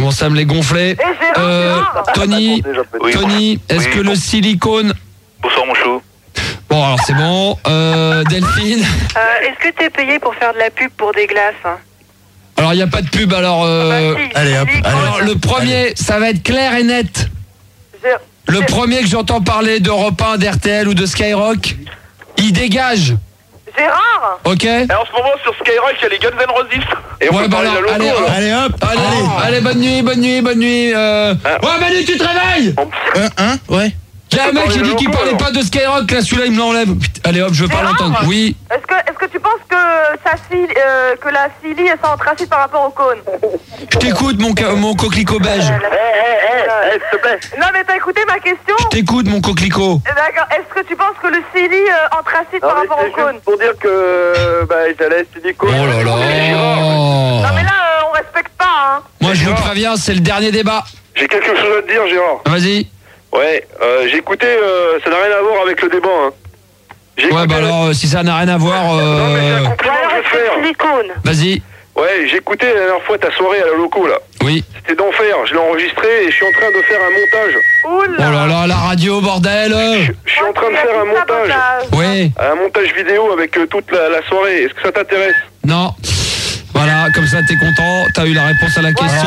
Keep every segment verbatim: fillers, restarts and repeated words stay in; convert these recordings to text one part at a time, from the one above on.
commence à me les gonfler. Euh, Tony, Tony, est-ce que le silicone... Bonsoir mon chou. Bon, alors c'est bon. Euh, Delphine. Euh, est-ce que t'es payé pour faire de la pub pour des glaces hein? Alors, il n'y a pas de pub, alors... Euh... Bah, si, allez, hop, allez. Alors, le premier, allez. Ça va être clair et net. Le premier que j'entends parler d'Europe un, d'R T L ou de Skyrock, il dégage. Gérard. Ok. Et en ce moment sur Skyrock il y a les Guns N' Roses. Et on ouais, peut bah parler alors, de la allez, logo, hop, allez hop, allez, allez, allez, bonne nuit, bonne nuit, bonne nuit. Euh... Ah. Ouais, Manu, tu te réveilles. Un, un, ouais. Il y a un mec qui dit qu'il parlait pas de Skyrock, là, celui-là, il me l'enlève. Allez hop, je veux pas l'entendre. Oui. Est-ce que, est-ce que tu penses que ça file, euh, que la Silly est sans tracite par rapport au cône? Je t'écoute, mon, ca- mon coquelicot beige. Eh, eh, eh, s'il te plaît. Non mais t'as écouté ma question? Je t'écoute, mon coquelicot. D'accord. Est-ce que tu penses que le Silly euh, anthracite par rapport au cône? Pour dire que bah j'allais silicone. Oh là là. Non mais là euh, on respecte pas hein. Moi, je vous préviens, c'est le dernier débat. J'ai quelque chose à te dire, Gérard. Vas-y. Ouais, euh, j'ai écouté, euh, ça n'a rien à voir avec le débat. Hein. J'ai Ouais, écouté bah le- alors, euh, si ça n'a rien à voir... Non, mais j'ai Euh... un compliment que je vais te faire. Silicone. Vas-y. Ouais, j'ai écouté la dernière fois ta soirée à la loco, là. Oui. C'était d'enfer, je l'ai enregistré et je suis en train de faire un montage. Oula. Oh là là, la radio, bordel. Je, je suis en train de faire un montage. Oui. Un montage vidéo avec euh, toute la, la soirée. Est-ce que ça t'intéresse? Non. Voilà, comme ça, t'es content. T'as eu la réponse à la question.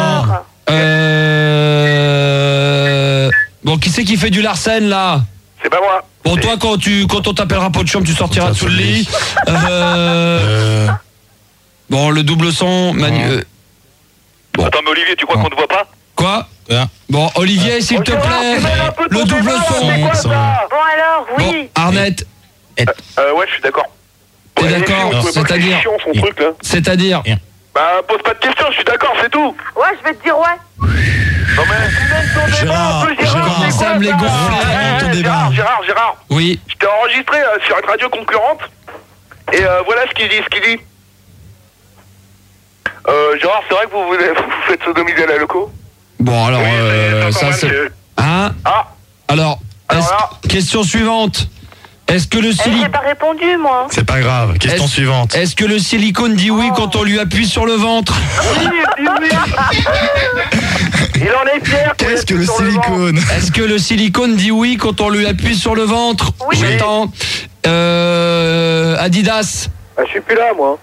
Euh... Bon, qui c'est qui fait du Larsen, là? C'est pas moi. Bon, toi, quand, tu, quand on t'appellera pot de chambre, tu sortiras sous le lit. Euh... Euh, Bon, le double son... Manu... euh, Attends, mais Olivier, tu crois qu'on te voit pas? Quoi? Quoi Bon, Olivier, s'il te plaît. Le double son. son. Bon alors, Bon, oui. Arnett, Euh, ouais, je suis d'accord. t'es Ouais, d'accord? Olivier, vous trouvez pas que C'est-à-dire c'est chiant, son truc, là? C'est-à-dire Bah, pose pas de questions, je suis d'accord, c'est tout. Ouais, je vais te dire ouais. Non, mais... Gérard, Gérard, Comment ça me les gonfle? Eh, ton débat. Gérard, Gérard, Gérard. Oui. Je t'ai enregistré euh, sur une radio concurrente. Et euh, voilà ce qu'il dit, ce qu'il dit. Euh, Gérard, c'est vrai que vous, vous, vous faites sodomiser à la loco? Bon, alors, Oui, mais euh, attends, ça quand même, c'est... c'est- Hein? Ah, Alors, Alors est-ce- là question suivante. Est-ce que le Eh, silicone... j'ai pas répondu moi. C'est pas grave. Question Est-ce- suivante. Est-ce que le silicone dit oui quand on lui appuie sur le ventre? il en est fier. qu'on Qu'est-ce que le appuie sur ventre. silicone? Est-ce que le silicone dit oui quand on lui appuie sur le ventre? Oui. J'attends. Euh, Adidas. Ah, je suis plus là, moi.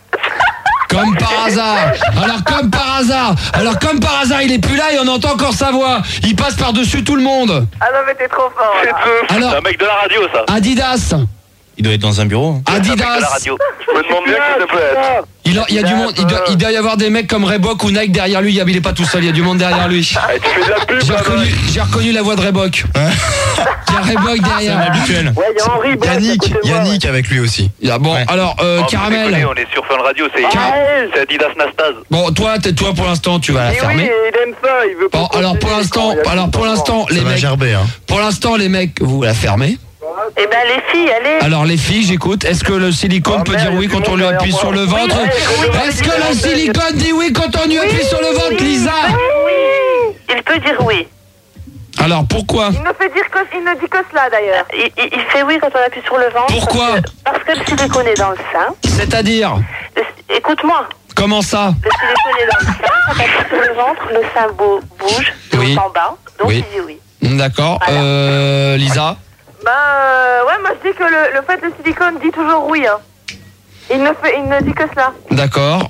Comme par hasard. Alors comme par hasard. Alors comme par hasard, il est plus là et on entend encore sa voix. Il passe par-dessus tout le monde. Ah non mais t'es trop fort C'est là. ce- Alors- c'est un mec de la radio, ça. Adidas. Il doit être dans un bureau. C'est un mec de la Adidas. radio. Je me demande bien qui ça peut être. Il, a- il y a du monde. Il doit, il doit y avoir des mecs comme Reebok ou Nike derrière lui. Il est pas tout seul. Il y a du monde derrière lui. Eh, tu fais de la pub, J'ai là, reconnu, mec. j'ai reconnu la voix de Reebok. Il y a Reebok C'est derrière. habituel. Ouais, il y a Henri Black à Yannick, côté de moi, Yannick avec lui aussi. Il y a- bon, Ouais. alors euh, Oh, Caramel. déconnez, on est sur Fun Radio, c'est Car- c'est Adidas Nastase. Bon, toi, t'es toi pour l'instant, tu vas la Mais oui, fermer. il aime ça, il veut Bon, pas alors pour continuer, l'instant, quand il y a alors tout pour le temps. l'instant, les Ça va mecs, gerber, hein. pour l'instant, les mecs, vous la fermez. Eh ben les filles, allez. Alors les filles, j'écoute. Est-ce que le silicone Oh, peut merde, dire oui il y a quand tout on le lui monde appuie derrière sur le moi. ventre? Oui, oui, Est-ce que oui, le oui, silicone dit oui quand on lui appuie sur le ventre, Lisa? Oui. Il peut dire oui. Alors pourquoi? Il ne fait dire que, il ne dit que cela d'ailleurs. Il, il- il fait oui quand on appuie sur le ventre. Pourquoi? Parce que, parce que le silicone est dans le sein. C'est-à-dire? Le- Écoute-moi. Comment ça? Le silicone est dans le sein. Quand on appuie sur le ventre, le sein bou- bouge de Oui. haut en bas. Donc Oui. il dit oui. D'accord. Voilà. Euh, Lisa? Ben euh, ouais, moi je dis que le, le fait le silicone dit toujours oui. Hein. Il ne fait, il ne dit que cela. D'accord.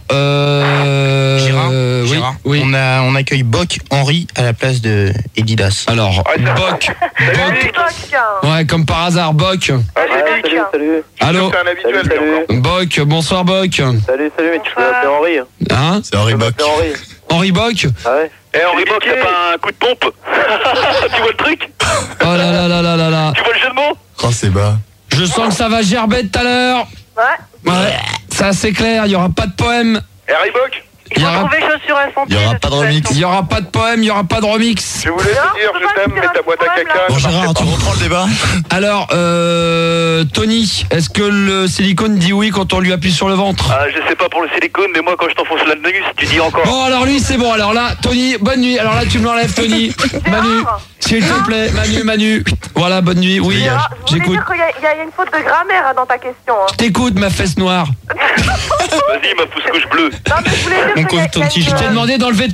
Euh... Gérard, oui, Gérard, oui. On, a, on accueille Boc Henri à la place de Edidas. Alors, Ouais, ça- Boc. Salut Boc. Boc. Ouais, comme par hasard, Boc. Ah, Salut, salut, Boc. salut, salut. Allô? C'est un habituel, Salut, lui, encore. Boc, bonsoir Boc. Salut, salut, mais tu peux Bonsoir. m'appeler Henri. hein. Hein? C'est Henri Tu peux Boc. m'appeler Henri. Henri Boc? Ah ouais. Eh, Henri Bock, t'as pas un coup de pompe? Tu vois le truc? Oh là là là là là là. Tu vois le jeu de mots? Oh, c'est bas. Je sens que ça va gerber tout à l'heure. Ouais. Ouais, ça c'est clair, il n'y aura pas de poème. Eh, Harry Bock, Il Il y faut aura, trouver chaussures à son Il y aura pas de remix. il y aura pas de poème, il n'y aura pas de remix. je voulais te Non, dire, je peux je pas t'aime, te mais dire ta un boîte à problème, caca. là. Bon, ça marchait Gérard, pas. tu reprends le débat? Alors, euh, Tony, est-ce que le silicone dit oui quand on lui appuie sur le ventre? Ah, je sais pas pour le silicone, mais moi, quand je t'enfonce l'anus, tu dis encore. Bon, alors lui c'est bon, alors là, Tony, bonne nuit. Alors là, tu me l'enlèves, Tony. Manu, s'il te plaît, Manu, Manu. Voilà, bonne nuit, oui, Gérard, je voulais j'écoute. dire qu'il y, a- il y a une faute de grammaire hein, dans ta question. Hein. Je t'écoute, ma fesse noire. Vas-y, ma pousse couche bleue. Non, mais je voulais dire On qu'il y a- compte ton il y a petit une, Je t'ai euh, demandé d'enlever